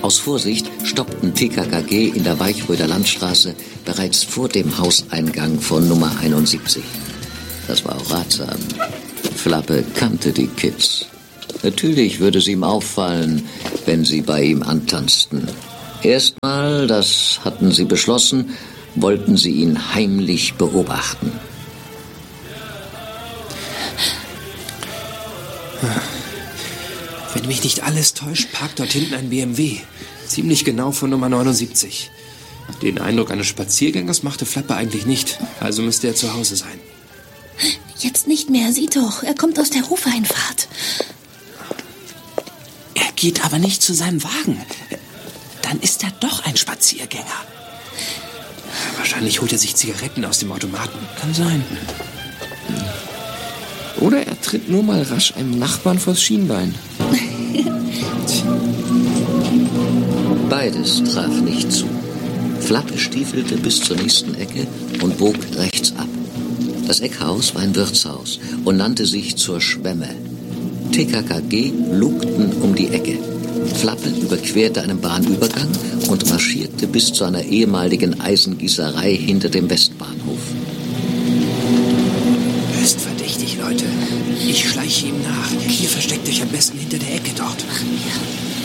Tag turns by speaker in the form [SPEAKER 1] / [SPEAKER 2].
[SPEAKER 1] Aus Vorsicht stoppten TKKG in der Weichbröder Landstraße bereits vor dem Hauseingang von Nummer 71. Das war auch ratsam. Flappe kannte die Kids. Natürlich würde es ihm auffallen, wenn sie bei ihm antanzten. Erstmal, das hatten sie beschlossen, wollten sie ihn heimlich beobachten.
[SPEAKER 2] Wenn mich nicht alles täuscht, parkt dort hinten ein BMW. Ziemlich genau vor Nummer 79. Den Eindruck eines Spaziergängers machte Flappe eigentlich nicht. Also müsste er zu Hause sein.
[SPEAKER 3] Jetzt nicht mehr, sieh doch. Er kommt aus der Hofeinfahrt.
[SPEAKER 2] Er geht aber nicht zu seinem Wagen. Dann ist er doch ein Spaziergänger. Wahrscheinlich holt er sich Zigaretten aus dem Automaten. Kann sein. Oder er tritt nur mal rasch einem Nachbarn vors Schienbein.
[SPEAKER 1] Beides traf nicht zu. Flappe stiefelte bis zur nächsten Ecke und bog rechts ab. Das Eckhaus war ein Wirtshaus und nannte sich zur Schwemme. TKKG lugten um die Ecke. Flappe überquerte einen Bahnübergang und marschierte bis zu einer ehemaligen Eisengießerei hinter dem Westbahnhof.
[SPEAKER 2] Ist verdächtig, Leute. Ich schleiche ihm nach. Ihr versteckt euch am besten hinter der Ecke dort.
[SPEAKER 3] Machen wir.